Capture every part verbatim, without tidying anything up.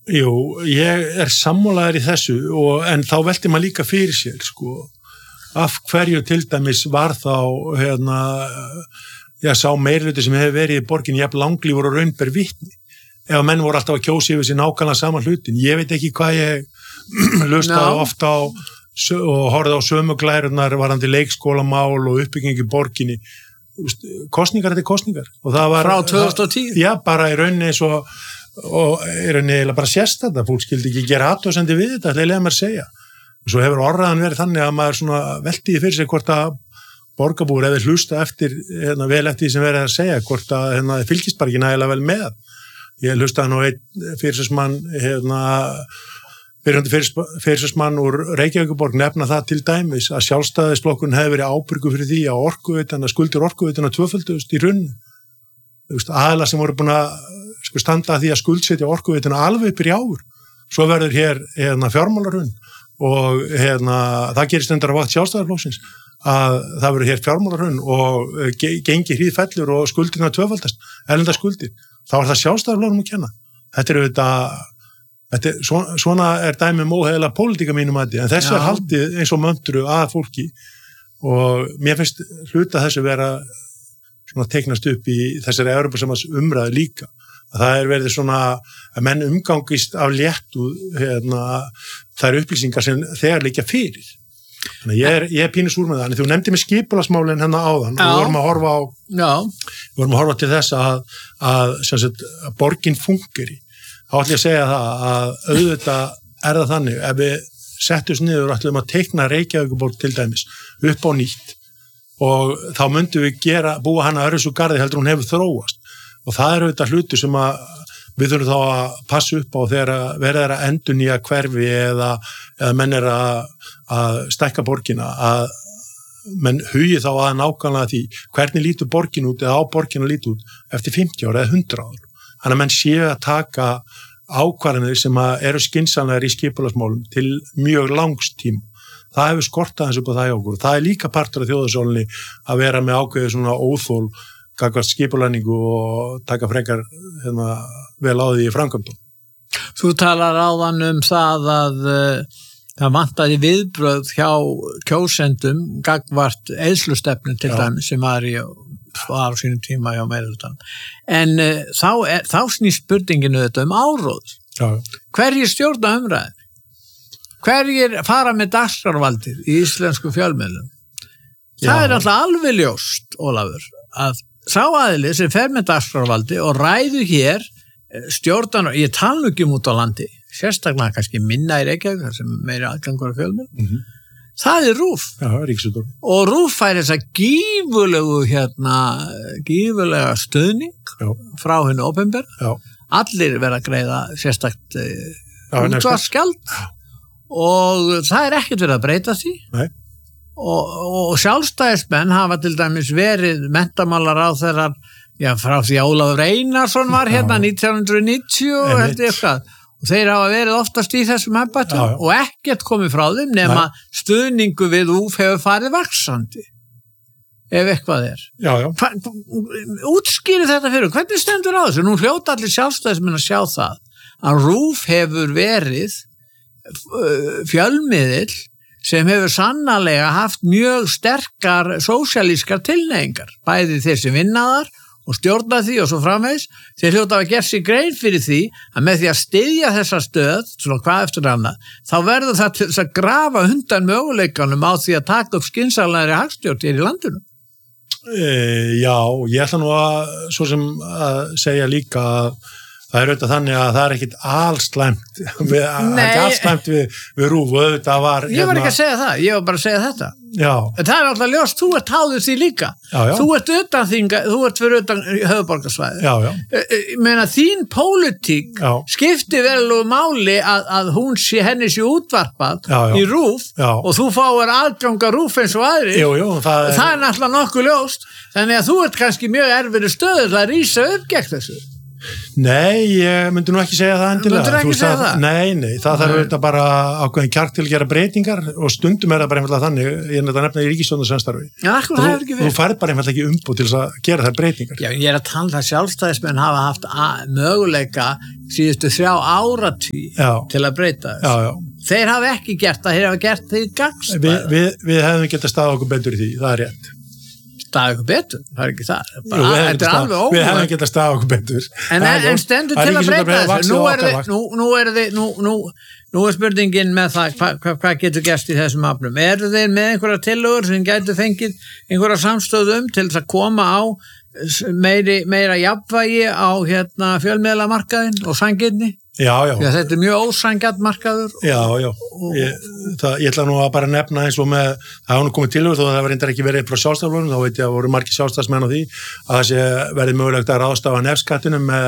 Jú, ég er sammálaður í þessu og, en þá velti maður líka fyrir sér sko, af hverju til dæmis var þá hérna, ég sá meirhluti sem hefur verið í borginni jafn langlífur og raun ber vitni ef menn voru alltaf að kjósa yfir sér nákvæmlega saman hlutin, ég veit ekki hvað ég lustaði no. ofta á og horfði á sömu glærunar varandi leikskólamál og uppbyggingi í borginni kosningar þetta kosningar og það var frá tvö þúsund og tíu já, bara í rauninni eins og og er henni bara sérst þetta, fólk skildi ekki gera athugasemdir við þetta, það er maður að segja og svo hefur orðaðan verið þannig að maður svona veltiði fyrir sig hvort að borgarbúar eða hlusta eftir, hérna, vel eftir því sem verið að segja, hvort að hérna, fylgist bara ekki nægilega vel með ég hlustaði nú einn fyrirsvarsmann hérna, fyrirsvarsmann úr Reykjavíkurborg nefna það til dæmis að sjálfstæðisflokkun hefði verið ábyrgu fyrir því að orkuveitan, að skuldir orkuveitana tvöfölduðust í hruninu aðila sem voru búin að sko standa að því að skuldsetja orkuveituna alveg upp í áur. Svo verður hér hérna, fjármálarhrun og hérna, það gerist endar á vakt sjálfstæðisflokksins að það verður hér fjármálarhrun og ge- gengi hríðfellur og skuldirna tvöfaldast, erlenda skuldir. Þá er það sjálfstæðisflokknum að kenna. Þetta er auðvitað, þetta er, svona, svona er dæmi um óheiðilega pólitíka mínum að því, en þessu er haldið eins og möndru að fólki og mér finnst hluta þessu vera svona teiknast upp í þessari Evrópusambands umræðu líka. Það er verið svona að menn umgangist af léttu hérna, þær upplýsingar sem þegar liggja fyrir. Þannig ég er, ég er pínus úr með það. En þú nefndi mig skipulagsmálin hérna áðan. Við vorum að horfa á, Já. Við vorum að horfa til þess að, að, sagt, að borgin fungeri. Þá ætlum ég að segja það að auðvitað er það þannig. Ef við settum niður og ætlum að teikna Reykjavíkurborg til dæmis upp á nýtt og þá myndum við gera, búa hana öðru svo garði heldur hún hefur þróast. Og það er auðvitað hluti sem að við þurfum þá að passa upp á þegar verður að endurnýja hverfi eða, eða menn er að, að stækka borgina, að menn hugi þá að nákvæmlega því hvernig lítur borgin út eða á borgin að lítur út eftir fimmtíu ára eða hundrað ára. Þannig að menn séu að taka ákvarðanir sem að eru skynsamlegar í skipulagsmálum til mjög langs tíma. Það hefur skortað eins upp á það hjá okkur. Það er líka partur af þjóðarsólinni að vera með ákveðið svona óþól gagvart skipulæningu og taka frekar hérna, vel á því í framkvæmdum. Þú talar áðan um það að uh, það vantaði viðbrögð hjá kjósendum gagvart eyðslustefnu til dæmis sem var í var á sínum tíma hjá meirihlutanum. En uh, þá, er, þá snýst spurninginu þetta um áróð. Já. Hverjir stjórna umræðin? Hverjir fara með dagskrárvaldið í íslensku fjölmiðlum? Það Já. Er alltaf alveg ljóst, Ólafur, að sá aðili sem fer með dagskrárvaldi og ræður hér stjórnan, ég tala ekki um út á landi, sérstaklega kannski minna í Reykjavík, sem meiri aðgangur af fjölmiðlum, mm-hmm. það er RÚV. Já, Ríkisútvarp. Og RÚV fær þessa gífulegu, hérna, gífulega stuðning Já. Frá hennu opinbera. Allir verða að greiða sérstakt uh, útvarpsgjald og það er ekkert verið að breyta því. Nei. Og, og sjálfstæðismenn hafa til dæmis verið menntamálar á þeirra já, frá því að Ólafur Einarsson var hérna nítján hundruð níutíu og held ég eitthvað og þeir hafa verið oftast í þessum embættum og ekkert komið frá þeim nema Nei. Stuðningu við úf hefur farið vaxandi ef eitthvað er já, já. Hva, útskýri þetta fyrir, hvernig stendur á þessu? Nú hljóta allir sjálfstæðismenn að sjá það að RÚV hefur verið fjölmiðill sem hefur sannarlega haft mjög sterkar sósíalískar tilneyingar, bæði þeir sem vinnaðar og stjórna því og svo framvegis, þeir hljóta að gera sig grein fyrir því að með því að styðja þessa stöð, svona hvað eftir annað, þá verður það til þess að grafa undan möguleikanum á því að taka upp skynsamlegri hagstjórn hér í landinu. E, já, ég ætla nú að, svo sem að segja líka að það er auðvitað þannig að það er ekkit allslæmt við, ekki allslæmt við, við RÚV og auðvitað var ég var ekki að segja það, ég var bara að segja þetta já. En það er alltaf ljóst, þú ert háður því líka já, já. Þú ert utan þinga, þú ert fyrir utan höfuðborgarsvæði já, já. Ég meina þín pólitík já. Skipti vel úr máli að, að hún sé henni sé útvarpað já, já. í RÚV já. Og þú fáir aðganga RÚV eins og aðrir jú, jú, það, er... það er náttúrulega nokkuð ljóst þannig að þú ert kannski mjög erfiður stöður að rísa upp gegn þessu Nei, ég myndi nú ekki segja það endilega. Myndirðu ekki Þú veist segja að- það? Nei, nei, það þarf auðvitað bara ákveðin kjark til að gera breytingar og stundum er það bara einfallega þannig, ég er þetta nefna í ríkisstjórnarsamstarfi. Já, akkur það hefur ekki Þú verið. færð bara einfallega ekki umboð til þess að gera þær breytingar. Já, ég er að tala það sjálfstæðismenn hafa haft a- möguleika síðustu þrjá áratví Já. til að breyta Já, þess. já. Þeir hafa ekki gert það, þeir hafa gert því gagst. Vi, við, við hefðum getað staðið okkur betur í því, það er rétt. Það er eitthvað betur, það er ekki það. Jú, Bara, við hefðum þetta er getað alveg stað- við hefðum ómögulegt. getað staðið okkur betur. En, Það er en ljóst. stendur Það er til að ríkisstjórnin breyta vaxið þessu. Nú á er, okkar þið, vakt. nú, nú, er þið, nú, nú, nú er spurningin með það hvað hva, hva getur gerst í þessum afnum. Eru þeir með einhverja tillögur sem gætu fengið einhverja samstöðum til þess að koma á meiri, meira jafnvægi á hérna, fjölmiðlamarkaðin og sanginni? Já, já. Já, þetta er mjög ósangjart markaður. Já, já, ég, það, ég ætla nú að bara nefna eins og með, það hafa nú komið tilhör þó að það var reyndar ekki verið frá sjálfstæðsflokknum, þá veit ég að voru margir sjálfstæðsmenn á því að það sé verið mögulegt að ráðstafa nefskattinu með,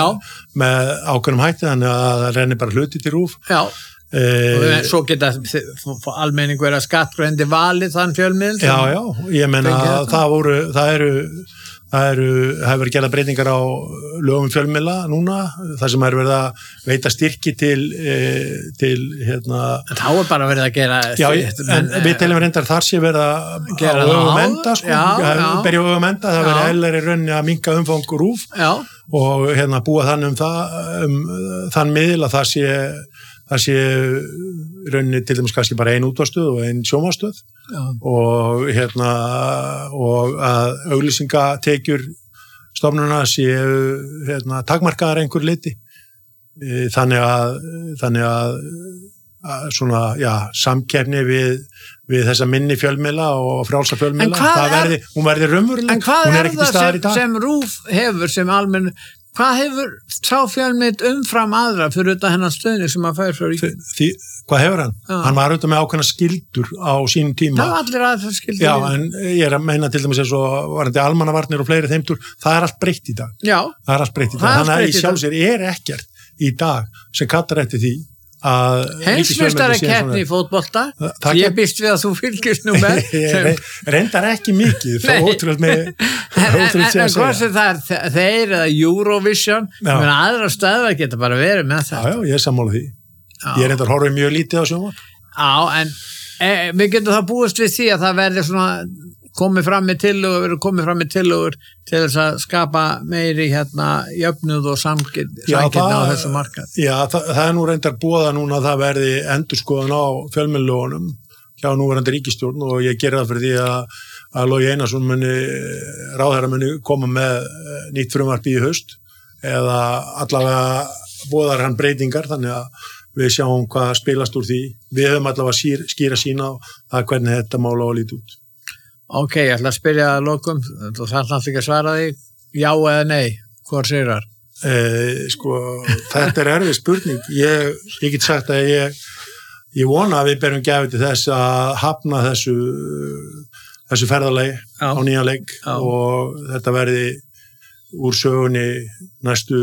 með ákveðnum hætti, þannig að það renni bara hluti til rúf. Já, e, og svo geta almenning verið að skattgrendi valið þann fjölmiðl. Já, já, ég menna að það voru, það eru Það eru, hefur verið gerða breytingar á lögum um fjölmiðla núna, þar sem er verið að veita styrki til, e, til hérna... En þá er bara verið að gera... Já, en við teljum reyndar þar sé verið að gera öfum enda, sko, berja öfum enda, það verið eðlar í rauninni að minnka umfang rúf já. Og hérna búa þannig um það, um þann miðil að það sé, það sé rauninni til dæmis kannski bara ein útvarpsstöð og ein sjónvarpsstöð. Já. Og hérna og að auglýsingatekjur stofnunna séu hérna, takmarkaðar einhver liti þannig að, þannig að, að svona, já, samkeppni við, við þessa minni fjölmiðla og frjálsa fjölmiðla það verði, hún verði raunveruleg. En hvað er það sem, sem RÚV hefur sem almenn, hvað hefur sá fjölmiðl umfram aðra fyrir þetta hennar stöðning sem að færa frá ríkjum? Því, hvað hefur hann? Já. Hann var auðvitað með ákveðna skildur á sínum tíma. Það var allir aðeins skildur. Já, en ég er að meina til dæmis eins og varandi almannavarnir og fleiri þeimtur, það er allt breytt í dag. Já. Það er allt breytt í dag. Þannig að í sjálfsér er ekkert í dag sem kallar eftir því að heimsmeistari keppni í fótbolta ég býst við að þú fylgist nú með sem... reyndar ekki mikið það er ótrúlega með en hvað sem það er þeir eða Eurovision menn aðra stöðvar geta bara verið með það já, já, ég er sammála því já. Ég er reyndar horfið mjög lítið á sjónvarp já, en e, við getum það búist við því að það verði svona komið fram með tillögur komið fram með tillögur til þess að skapa meiri hérna jöfnuð og samgirni á þessu markað. Já, það, það er nú reyndar búða núna að það verði endurskoðun á fjölmiðlunum hjá núverandi ríkisstjórn og ég geri það fyrir því að, að Logi Einarsson muni, ráðherra muni koma með nýtt frumvarp í haust eða allavega búðar hann breytingar þannig að við sjáum hvað spilast úr því. Við höfum allavega skýr, skýra sína á það hvernig þetta mála á lít út. Ok, ég ætla að spyrja að lokum, þú þarf náttúrulega ekki að svara því, já eða nei, hvað segir það? Eh, sko, þetta er erfið spurning, ég, ég get sagt að ég, ég vona að við berum gefið til þess að hafna þessu, þessu ferðalagi á nýja leik já. Og þetta verði úr sögunni næstu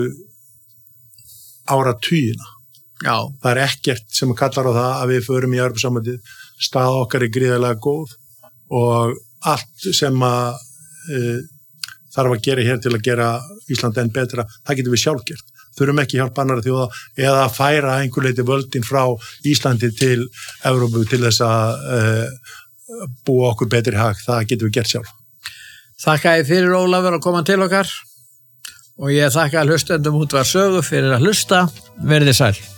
áratugina. Já. Það er ekkert sem kallar á það að við förum í Evrópusambandið, staða okkar er gríðarlega góð og allt sem að e, þarf að gera hér til að gera Íslandi enn betra, það getur við sjálf gert. Þurfum ekki hjálpa annara þjóða eða að færa einhver leiti völdin frá Íslandi til Evrópu til þess að e, búa okkur betri hag, það getur við gert sjálf. Þakka ég fyrir Ólafur að koma til okkar og ég þakka hlustendum Útvarp Sögu fyrir að hlusta, verið sæl.